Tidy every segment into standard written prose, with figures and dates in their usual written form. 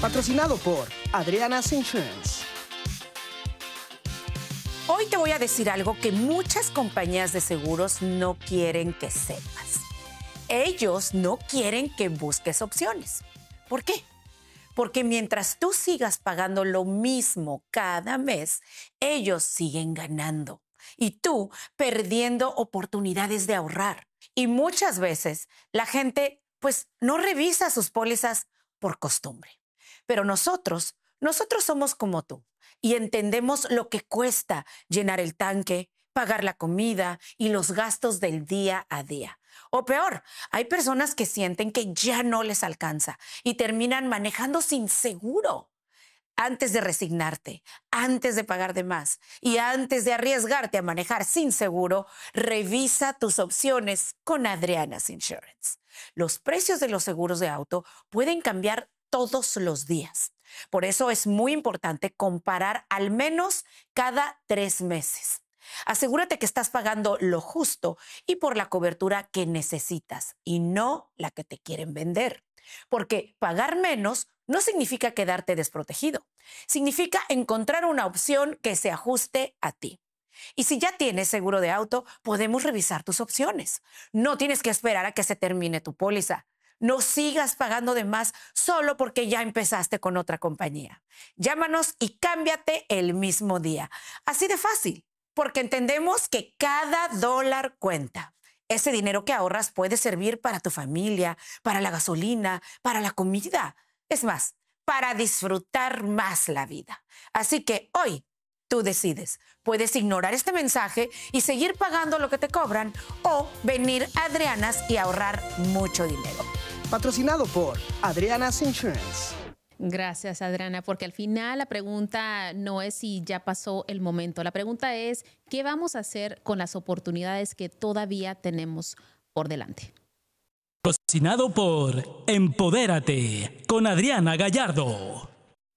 Patrocinado por Adriana's Insurance. Hoy te voy a decir algo que muchas compañías de seguros no quieren que sepas. Ellos no quieren que busques opciones. ¿Por qué? Porque mientras tú sigas pagando lo mismo cada mes, ellos siguen ganando y tú perdiendo oportunidades de ahorrar. Y muchas veces la gente pues no revisa sus pólizas por costumbre. Pero nosotros somos como tú y entendemos lo que cuesta llenar el tanque, pagar la comida y los gastos del día a día. O peor, hay personas que sienten que ya no les alcanza y terminan manejando sin seguro. Antes de resignarte, antes de pagar de más y antes de arriesgarte a manejar sin seguro, revisa tus opciones con Adriana's Insurance. Los precios de los seguros de auto pueden cambiar todos los días. Por eso es muy importante comparar al menos cada 3 meses. Asegúrate que estás pagando lo justo y por la cobertura que necesitas y no la que te quieren vender. Porque pagar menos no significa quedarte desprotegido. Significa encontrar una opción que se ajuste a ti. Y si ya tienes seguro de auto, podemos revisar tus opciones. No tienes que esperar a que se termine tu póliza. No sigas pagando de más solo porque ya empezaste con otra compañía. Llámanos y cámbiate el mismo día. Así de fácil, porque entendemos que cada dólar cuenta. Ese dinero que ahorras puede servir para tu familia, para la gasolina, para la comida. Es más, para disfrutar más la vida. Así que hoy tú decides. Puedes ignorar este mensaje y seguir pagando lo que te cobran o venir a Adriana's y ahorrar mucho dinero. Patrocinado por Adriana's Insurance. Gracias, Adriana, porque al final la pregunta no es si ya pasó el momento. La pregunta es, ¿qué vamos a hacer con las oportunidades que todavía tenemos por delante? Patrocinado por Empodérate con Adriana Gallardo.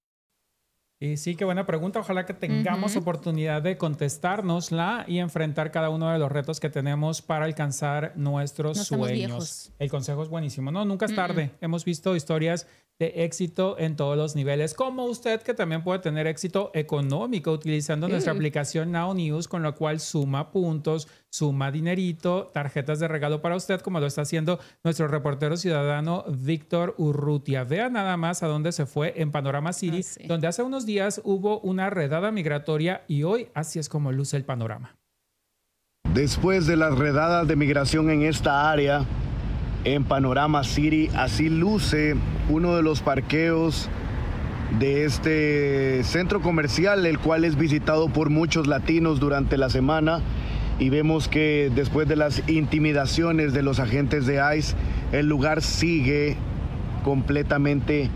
Y sí, qué buena pregunta. Ojalá que tengamos oportunidad de contestárnosla y enfrentar cada uno de los retos que tenemos para alcanzar nuestros sueños. El consejo es buenísimo. No, nunca es tarde. Hemos visto historias de éxito en todos los niveles, como usted que también puede tener éxito económico utilizando nuestra aplicación Now News, con la cual suma puntos, suma dinerito, tarjetas de regalo para usted, como lo está haciendo nuestro reportero ciudadano Víctor Urrutia. Vea nada más a dónde se fue en Panorama City, donde hace unos días hubo una redada migratoria y hoy así es como luce el panorama. Después de las redadas de migración en esta área, en Panorama City, así luce uno de los parqueos de este centro comercial, el cual es visitado por muchos latinos durante la semana, y vemos que después de las intimidaciones de los agentes de ICE, el lugar sigue completamente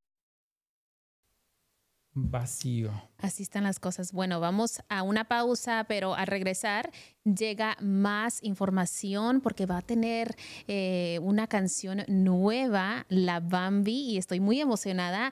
vacío. Así están las cosas. Bueno, vamos a una pausa, pero al regresar llega más información porque va a tener una canción nueva, La Bambi, y estoy muy emocionada